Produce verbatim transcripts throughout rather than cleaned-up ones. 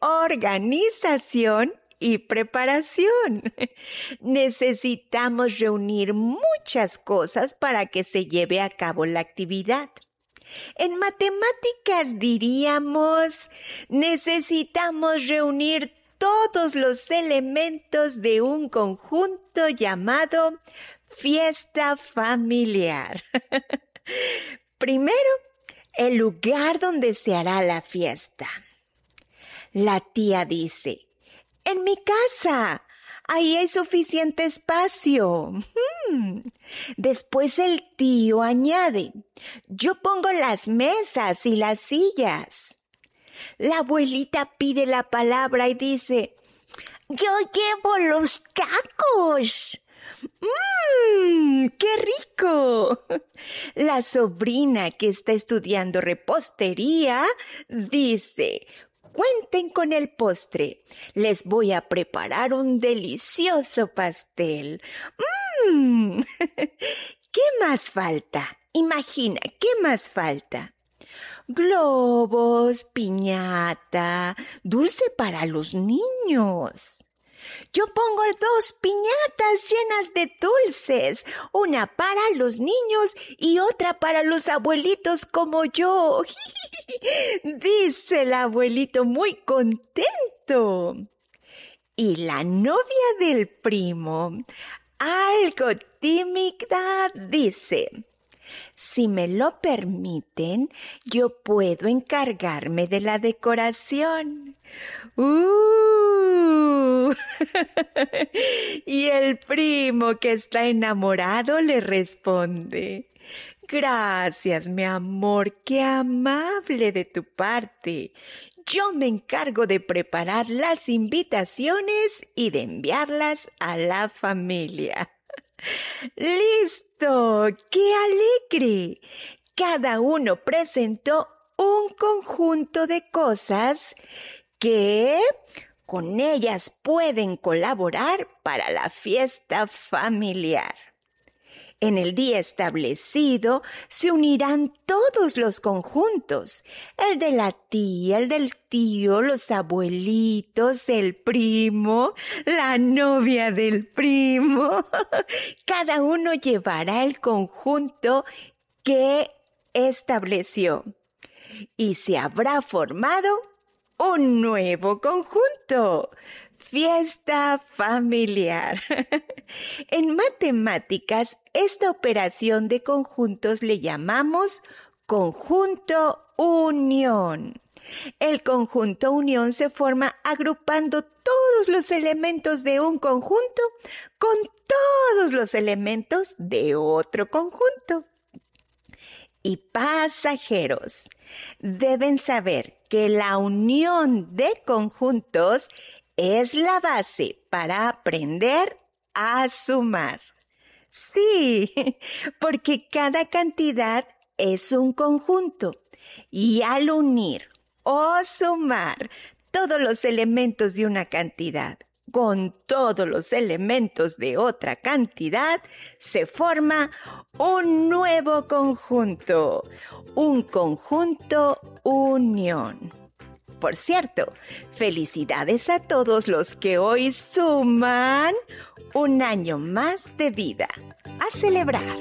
organización y preparación. Necesitamos reunir muchas cosas para que se lleve a cabo la actividad. En matemáticas diríamos, necesitamos reunir todos los elementos de un conjunto llamado fiesta familiar. Primero, el lugar donde se hará la fiesta. La tía dice, en mi casa, ahí hay suficiente espacio. Hmm. Después el tío añade, yo pongo las mesas y las sillas. La abuelita pide la palabra y dice, yo llevo los tacos. ¡Mmm! ¡Qué rico! La sobrina que está estudiando repostería dice, cuenten con el postre. Les voy a preparar un delicioso pastel. ¡Mmm! ¿Qué más falta? Imagina, ¿qué más falta? Globos, piñata, dulce para los niños. Yo pongo dos piñatas llenas de dulces, una para los niños y otra para los abuelitos como yo. Dice el abuelito muy contento. Y la novia del primo, algo tímida, dice, si me lo permiten, yo puedo encargarme de la decoración. ¡Uh! Y el primo que está enamorado le responde, gracias, mi amor, qué amable de tu parte. Yo me encargo de preparar las invitaciones y de enviarlas a la familia. ¡Listo! ¡Qué alegre! Cada uno presentó un conjunto de cosas que con ellas pueden colaborar para la fiesta familiar. En el día establecido se unirán todos los conjuntos, el de la tía, el del tío, los abuelitos, el primo, la novia del primo. Cada uno llevará el conjunto que estableció y se habrá formado un nuevo conjunto. Fiesta familiar. En matemáticas, esta operación de conjuntos le llamamos conjunto unión. El conjunto unión se forma agrupando todos los elementos de un conjunto con todos los elementos de otro conjunto. Y pasajeros, deben saber que la unión de conjuntos es la base para aprender a sumar. Sí, porque cada cantidad es un conjunto y al unir o sumar todos los elementos de una cantidad con todos los elementos de otra cantidad, se forma un nuevo conjunto, un conjunto unión. Por cierto, felicidades a todos los que hoy suman un año más de vida. ¡A celebrar!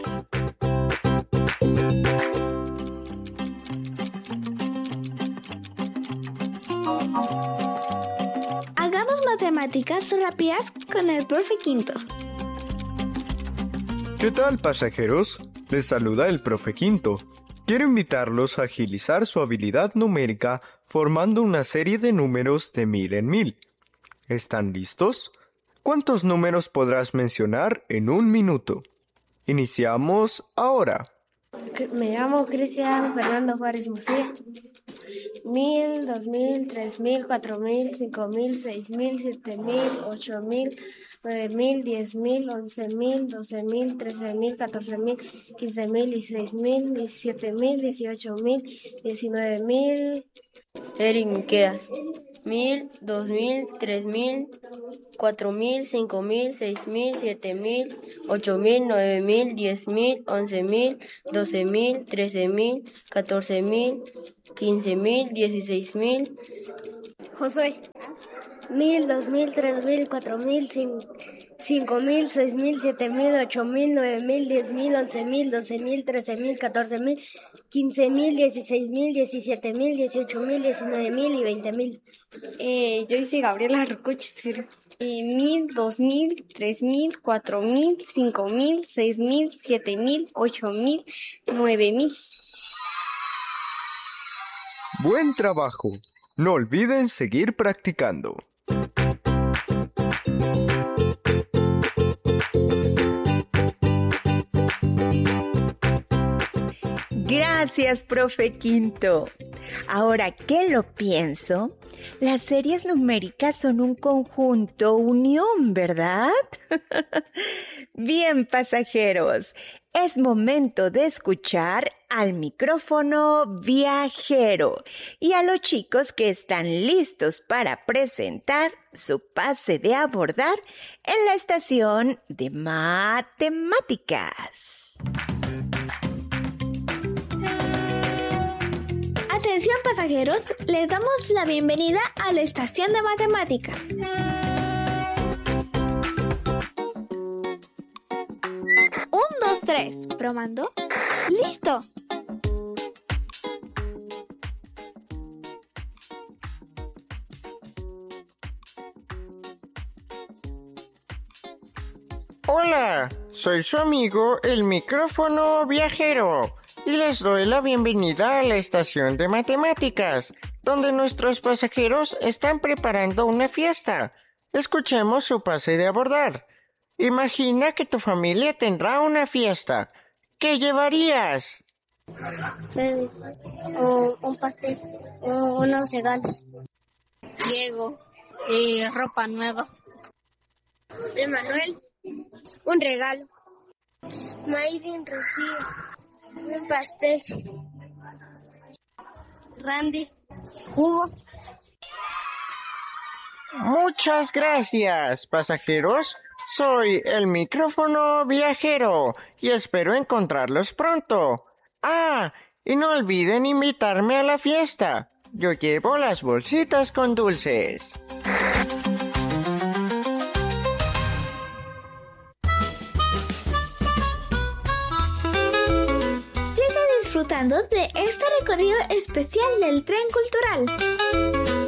Hagamos matemáticas rápidas con el profe Quinto. ¿Qué tal, pasajeros? Les saluda el profe Quinto. Quiero invitarlos a agilizar su habilidad numérica formando una serie de números de mil en mil. ¿Están listos? ¿Cuántos números podrás mencionar en un minuto? Iniciamos ahora. Me llamo Cristian Fernando Juárez Musía. Mil, dos mil, tres mil, cuatro mil, cinco mil, seis mil, siete mil, ocho mil, nueve mil, diez mil, once mil, doce mil, trece mil, catorce mil, quince mil, dieciséis mil, diecisiete mil, dieciocho mil, diecinueve mil. Eric Miqueas. Mil, dos mil, tres mil, cuatro mil, cinco mil, seis mil, siete mil, ocho mil, nueve mil, diez mil, once mil, doce mil, trece mil, catorce mil, quince mil, dieciséis mil. Josué. Mil, dos mil, tres mil, cuatro mil, cinco mil, seis mil, siete mil, ocho mil, nueve mil, diez mil, once mil, doce mil, trece mil, catorce mil, quince mil, dieciséis mil, diecisiete mil, dieciocho mil, diecinueve mil y veinte mil. Eh, yo hice Gabriela Rocoche. Eh, mil, dos mil, tres mil, cuatro mil, cinco mil, seis mil, siete mil, ocho mil, nueve mil. Buen trabajo. No olviden seguir practicando. Gracias, profe Quinto. Ahora que lo pienso, las series numéricas son un conjunto, unión, ¿verdad? Bien, pasajeros, es momento de escuchar al micrófono viajero y a los chicos que están listos para presentar su pase de abordar en la estación de matemáticas. Atención pasajeros, les damos la bienvenida a la estación de matemáticas. Un, dos, tres, probando. ¡Listo! Hola, soy su amigo el micrófono viajero y les doy la bienvenida a la estación de matemáticas, donde nuestros pasajeros están preparando una fiesta. Escuchemos su pase de abordar. Imagina que tu familia tendrá una fiesta. ¿Qué llevarías? O un pastel, o unos regalos. Diego, eh, ropa nueva. Emanuel, un regalo. Maiden, Rocío, un pastel. Randy, jugo. Muchas gracias, pasajeros. Soy el micrófono viajero y espero encontrarlos pronto. Ah, y no olviden invitarme a la fiesta. Yo llevo las bolsitas con dulces. Sigue disfrutando de este recorrido especial del tren cultural.